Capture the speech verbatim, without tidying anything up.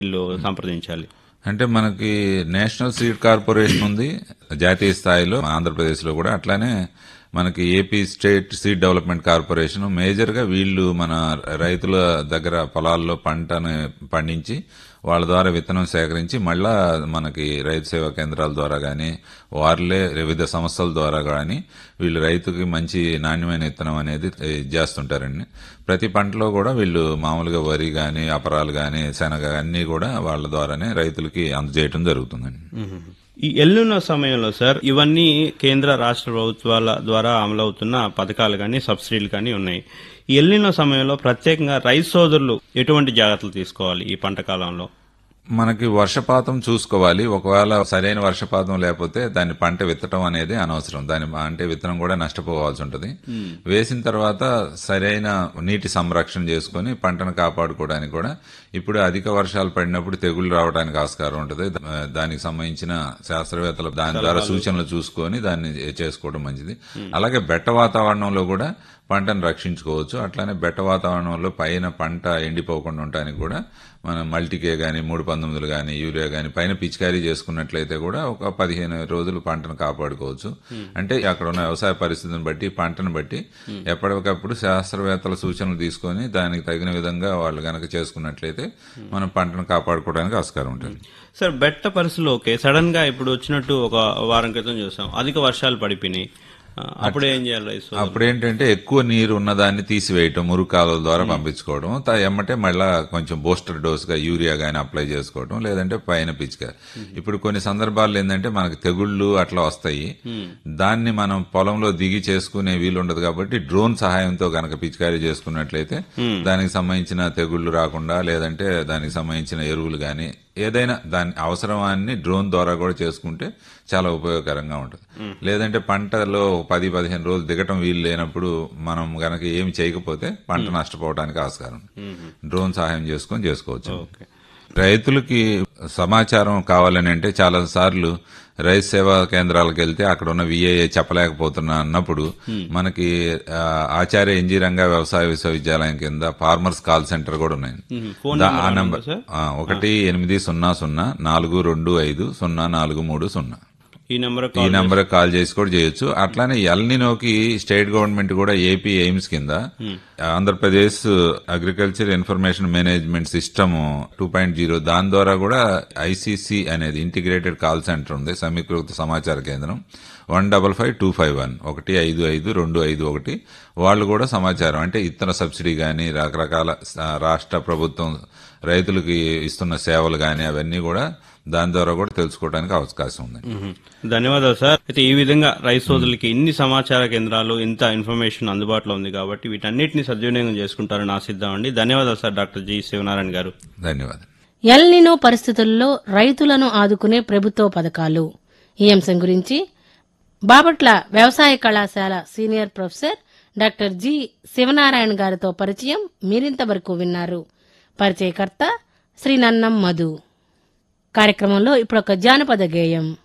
వీళ్ళు సంప్రదించాలి? అంటే మనకి నేషనల్ సీడ్ కార్పొరేషన్ ఉంది జాతీయ స్థాయిలో, ఆంధ్రప్రదేశ్ లో కూడా. అట్లానే మనకి AP state seed development corporation major గా వీళ్ళు మన రైతుల దగ్గర పొలాల్లో పంటను పండించి వాళ్ళ ద్వారా విత్తనం సేకరించి మళ్ళా మనకి రైతు సేవా కేంద్రాల ద్వారా గాని వారిలే వివిధ సంస్థల ద్వారా గాని వీళ్ళు రైతుకి మంచి నాణ్యమైన విత్తనం అనేది చేస్తుంటారండి. ప్రతి పంటలో కూడా వీళ్ళు మామూలుగా వరి గాని అపరాలు గాని శనగ అన్ని కూడా వాళ్ళ ద్వారానే రైతులకి అందజేయడం జరుగుతుందండి. ఈ ఎల్లున్న సమయంలో సార్ ఇవన్నీ కేంద్ర రాష్ట్ర ప్రభుత్వాల ద్వారా అమలవుతున్న పథకాలు కానీ సబ్సిడీలు కానీ ఉన్నాయి. ఈ ఎల్లున్న సమయంలో ప్రత్యేకంగా రైతు సోదరులు ఎటువంటి జాగ్రత్తలు తీసుకోవాలి ఈ పంట కాలంలో? మనకి వర్షపాతం చూసుకోవాలి. ఒకవేళ సరైన వర్షపాతం లేకపోతే దాన్ని పంట విత్తడం అనేది అనవసరం. దాని అంటే విత్తనం కూడా నష్టపోవాల్సి ఉంటుంది. వేసిన తర్వాత సరైన నీటి సంరక్షణ చేసుకుని పంటను కాపాడుకోవడానికి కూడా ఇప్పుడు అధిక వర్షాలు పడినప్పుడు తెగుళ్లు రావడానికి ఆస్కారం ఉంటుంది. దానికి సంబంధించిన శాస్త్రవేత్తలు దాని ద్వారా సూచనలు చూసుకొని దాన్ని చేసుకోవడం మంచిది. అలాగే బెట్ట వాతావరణంలో కూడా పంటను రక్షించుకోవచ్చు. అట్లానే బెట్ట వాతావరణంలో పైన పంట ఎండిపోకుండా ఉండటానికి కూడా మనం మల్టీకే గాని మూడు పంతొమ్మిదిలు గాని యూరియా గాని పైన పిచికారీ చేసుకున్నట్లయితే కూడా ఒక పదిహేను రోజులు పంటను కాపాడుకోవచ్చు. అంటే అక్కడ ఉన్న వ్యవసాయ పరిస్థితిని బట్టి పంటను బట్టి ఎప్పటికప్పుడు శాస్త్రవేత్తల సూచనలు తీసుకొని దానికి తగిన విధంగా వాళ్ళు గనక చేసుకున్నట్లయితే మనం పంటను కాపాడుకోవడానికి ఆస్కారం ఉంటుంది. సార్ బెట్ట పరిస్థితులు ఓకే, సడన్ గా ఇప్పుడు వచ్చినట్టు ఒక వారం క్రితం చూసాం అధిక వర్షాలు పడిపోయినాయి. అప్పుడు ఏం చేయాలి? అప్పుడేంటంటే ఎక్కువ నీరు ఉన్నదాన్ని తీసివేయటం, మురుగు కాలువల ద్వారా పంపించుకోవడం, ఎమ్మటే మళ్ళా కొంచెం బూస్టర్ డోస్ గా యూరియా గానీ అప్లై చేసుకోవడం, లేదంటే పైన పిచిక. ఇప్పుడు కొన్ని సందర్భాల్లో ఏంటంటే మనకి తెగుళ్లు అట్లా వస్తాయి. దాన్ని మనం పొలంలో దిగి చేసుకునే వీలుండదు కాబట్టి డ్రోన్ సహాయంతో గనక పిచికారీ చేసుకున్నట్లయితే దానికి సంబంధించిన తెగుళ్లు రాకుండా, లేదంటే దానికి సంబంధించిన ఎరువులు గాని ఏదైనా దాని అవసరమాన్ని డ్రోన్ ద్వారా కూడా చేసుకుంటే చాలా ఉపయోగకరంగా ఉంటుంది. లేదంటే పంటలో పది పదిహేను రోజులు దిగటం వీలు లేనప్పుడు మనం గనక ఏమి చేయకపోతే పంట నష్టపోవడానికి ఆస్కారం. డ్రోన్ సహాయం చేసుకొని చేసుకోవచ్చు. రైతులకి సమాచారం కావాలని అంటే చాలా సార్లు రైతు సేవా కేంద్రాలకు వెళ్తే అక్కడ ఉన్న విఏఏ చెప్పలేకపోతున్నా అన్నప్పుడు మనకి ఆచార్య ఎన్జీ రంగా వ్యవసాయ విశ్వవిద్యాలయం కింద ఫార్మర్స్ కాల్ సెంటర్ కూడా ఉన్నాయి. ఆ నంబర్ ఒకటి ఎనిమిది సున్నా సున్నా నాలుగు రెండు ఐదు సున్నా నాలుగు మూడు సున్నా. ఈ నెంబర్ ఈ నెంబర్ కాల్ చేసి కూడా చేయొచ్చు. అట్లానే ఎల్నినోకి స్టేట్ గవర్నమెంట్ కూడా ఏపీ ఎయిమ్స్ కింద Andhra Pradesh agriculture information management system two point zero దాని ద్వారా కూడా ఐసీసీ అనేది ఇంటిగ్రేటెడ్ కాల్ సెంటర్ ఉంది, సమీకృత సమాచార కేంద్రం. One double five two five one ఒకటి ఐదు ఐదు రెండు ఐదు ఒకటి వాళ్ళు కూడా సమాచారం అంటే ఇతర సబ్సిడీ గాని రకరకాల రాష్ట్ర ప్రభుత్వం రైతులకి ఇస్తున్న సేవలు గాని అవన్నీ కూడా దాని ద్వారా కూడా తెలుసుకోవడానికి అవకాశం ఉంది. ధన్యవాదాలు సార్. అయితే ఈ విధంగా రైతు సోదరులకి ఇన్ని సమాచార కేంద్రాలు, ఇంత ఇన్ఫర్మేషన్ అందుబాటులో ఉంది కాబట్టి వీటన్నిటిని సద్వినియోగం చేసుకుంటారని ఆశిద్దామండి. ధన్యవాదాలు సార్ డాక్టర్ జి శివనారాయణ గారు. ధన్యవాదాలు. ఎల్ నినో పరిస్థితుల్లో రైతులను ఆదుకునే ప్రభుత్వ పథకాలు ఈ అంశం గురించి బాపట్ల వ్యవసాయ కళాశాల senior professor doctor G Sivanarayana గారితో పరిచయం మీరింతవరకు విన్నారు. పరిచయకర్త శ్రీ నన్నం మధు. కార్యక్రమంలో ఇప్పుడు ఒక జానపద గేయం.